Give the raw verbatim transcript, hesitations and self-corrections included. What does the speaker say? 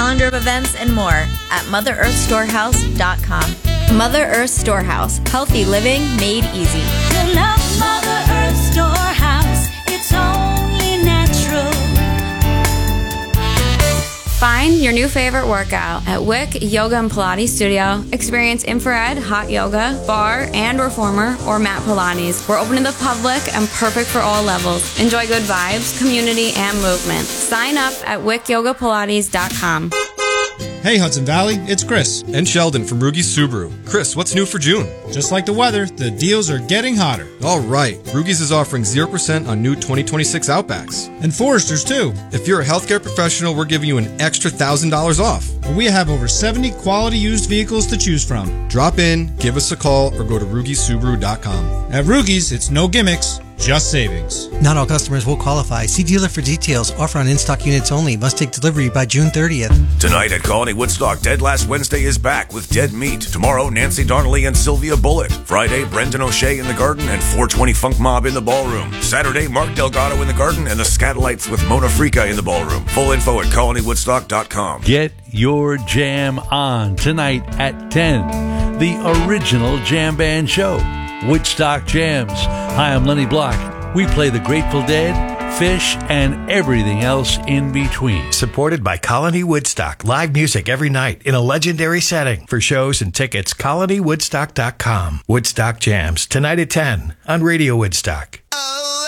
calendar of events, and more at mother earth storehouse dot com. Mother Earth Storehouse. Healthy living made easy. You love Mother Earth Storehouse. It's only natural. Find your new favorite workout at Wick Yoga and Pilates Studio. Experience infrared, hot yoga, bar and reformer, or mat Pilates. We're open to the public and perfect for all levels. Enjoy good vibes, community, and movement. Sign up at wick yoga pilates dot com. Hey Hudson Valley, it's Chris. And Sheldon from Rugies Subaru. Chris, what's new for June? Just like the weather, the deals are getting hotter. All right, Rugies is offering zero percent on new twenty twenty-six Outbacks. And Foresters too. If you're a healthcare professional, we're giving you an extra one thousand dollars off. We have over seventy quality used vehicles to choose from. Drop in, give us a call, or go to rugies subaru dot com. At Rugies, it's no gimmicks, just savings. Not all customers will qualify. See dealer for details. Offer on in-stock units only. Must take delivery by June thirtieth. Tonight at Colony Woodstock, Dead Last Wednesday is back with Dead Meat. Tomorrow, Nancy Donnelly and Sylvia Bullitt. Friday, Brendan O'Shea in the Garden and four twenty Funk Mob in the Ballroom. Saturday, Mark Delgado in the Garden and the Scatolites with Mona Frica in the Ballroom. Full info at colony woodstock dot com. Get your jam on tonight at ten. The original Jam Band Show. Woodstock Jams. Hi, I'm Lenny Block. We play the Grateful Dead, Fish, and everything else in between. Supported by Colony Woodstock. Live music every night in a legendary setting. For shows and tickets, colony woodstock dot com. Woodstock Jams, tonight at ten on Radio Woodstock.